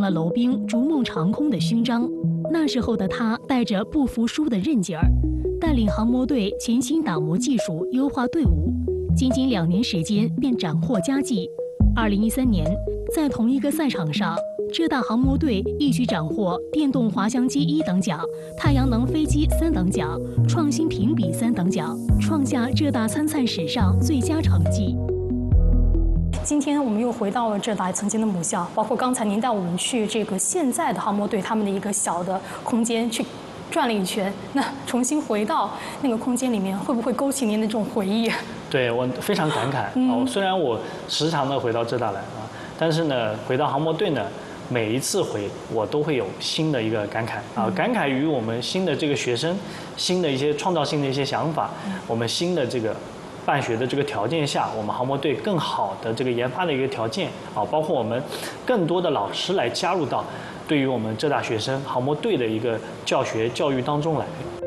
了娄彬逐梦长空的勋章。那时候的他带着不服输的韧劲儿，带领航模队潜心打磨技术，优化队伍，仅仅2年时间便斩获佳绩。2013年，在同一个赛场上，浙大航模队一举斩获电动滑翔机1等奖、太阳能飞机3等奖、创新评比3等奖，创下浙大参赛史上最佳成绩。今天我们又回到了浙大曾经的母校，包括刚才您带我们去这个现在的航模队他们的一个小的空间去转了一圈，那重新回到那个空间里面，会不会勾起您的这种回忆？ 对，我非常感慨。虽然我时常的回到浙大来啊，但是呢，回到航模队呢，每一次回我都会有新的一个感慨啊，感慨于我们新的这个学生，新的一些创造性的一些想法，我们新的这个办学的这个条件下，我们航模队更好的这个研发的一个条件啊，包括我们更多的老师来加入到对于我们浙大学生航模队的一个教学教育当中来。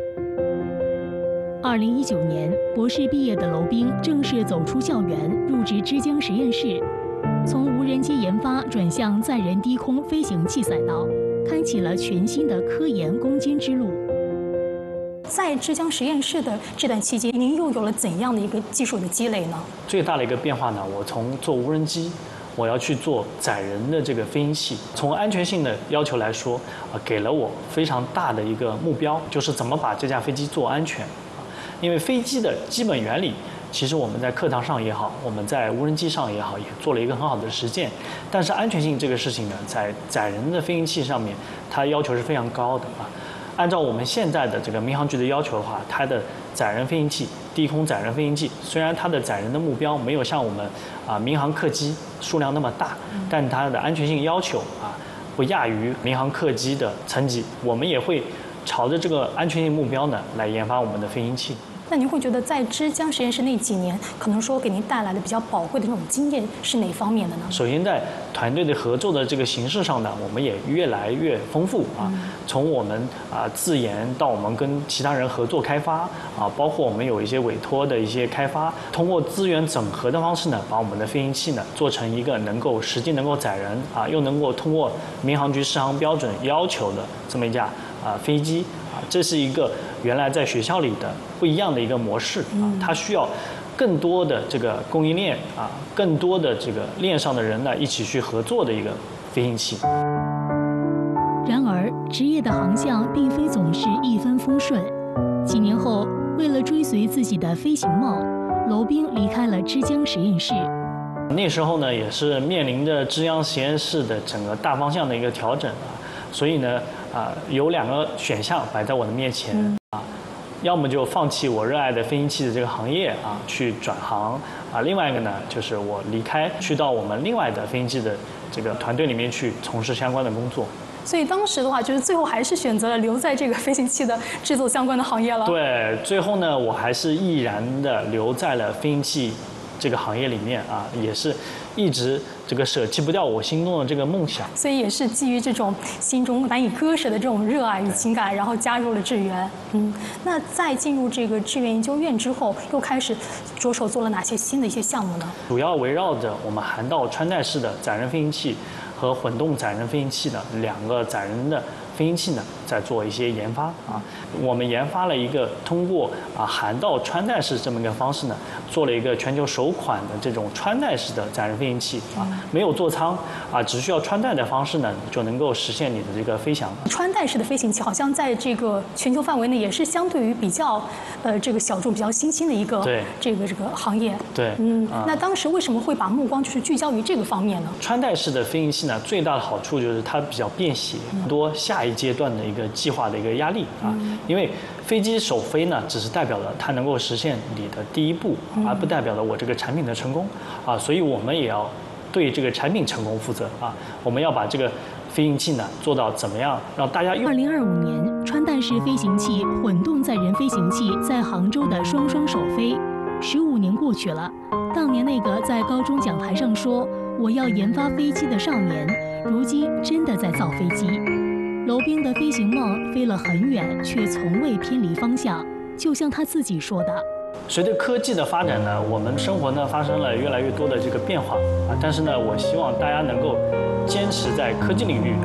2019年，博士毕业的娄彬正式走出校园，入职之江实验室，从无人机研发转向载人低空飞行器赛道，开启了全新的科研攻坚之路。在之江实验室的这段期间，您又有了怎样的一个技术的积累呢？ 最大的一个变化呢，我从做无人机，我要去做载人的这个飞行器。从安全性的要求来说，给了我非常大的一个目标，就是怎么把这架飞机做安全。因为飞机的基本原理，其实我们在课堂上也好，我们在无人机上也好，也做了一个很好的实践。但是安全性这个事情呢，在载人的飞行器上面，它要求是非常高的啊。按照我们现在的这个民航局的要求的话，它的载人飞行器、低空载人飞行器，虽然它的载人的目标没有像我们民航客机数量那么大，但它的安全性要求不亚于民航客机的层级。我们也会朝着这个安全性目标呢来研发我们的飞行器。 那您会觉得在之江实验室那几年，可能说给您带来的比较宝贵的这种经验是哪方面的呢？首先，在团队的合作的这个形式上呢，我们也越来越丰富啊。从我们自研到我们跟其他人合作开发包括我们有一些委托的一些开发，通过资源整合的方式呢，把我们的飞行器呢做成一个实际能够载人又能够通过民航局适航标准要求的这么一架飞机这是一个原来在学校里的不一样的一个模式它需要更多的这个供应链更多的这个链上的人呢一起去合作的一个飞行器。 然而，职业的航向并非总是一帆风顺。几年后，为了追随自己的飞行梦，娄彬离开了之江实验室。 那时候呢，也是面临着之江实验室的整个大方向的一个调整所以呢，有2个选项摆在我的面前要么就放弃我热爱的飞行器的这个行业去转行另外一个呢，就是我离开，去到我们另外的飞行器的这个团队里面去从事相关的工作。 所以当时的话，就是最后还是选择了留在这个飞行器的制作相关的行业了。 对，最后呢，我还是毅然的留在了飞行器这个行业里面也是一直这个舍弃不掉我心中的这个梦想。 所以也是基于这种心中难以割舍的这种热爱与情感，然后加入了志愿。那在进入这个志愿研究院之后，又开始着手做了哪些新的一些项目呢？ 主要围绕着我们涵道穿戴式的载人飞行器和混动载人飞行器的2个载人的飞行器呢，在做一些研发我们研发了一个通过涵道穿戴式这么一个方式呢，做了一个全球首款的这种穿戴式的载人飞行器没有座舱只需要穿戴的方式呢，就能够实现你的这个飞翔。 穿戴式的飞行器好像在这个全球范围内也是相对于比较这个小众、比较新兴的一个这个行业。 对， 那当时为什么会把目光就是聚焦于这个方面呢？ 穿戴式的飞行器呢，最大的好处就是它比较便携，多下一阶段的一个计划的一个压力因为飞机首飞呢，只是代表了它能够实现你的第一步，而不代表了我这个产品的成功所以我们也要对这个产品成功负责我们要把这个飞行器呢做到怎么样让大家用。 2025年，穿戴式飞行器混动载人飞行器在杭州的双首飞，15年过去了。当年那个在高中讲台上说我要研发飞机的少年，如今真的在造飞机。娄彬的飞行梦飞了很远，却从未偏离方向。就像他自己说的：“ 随着科技的发展呢，我们生活呢发生了越来越多的这个变化但是呢，我希望大家能够坚持在科技领域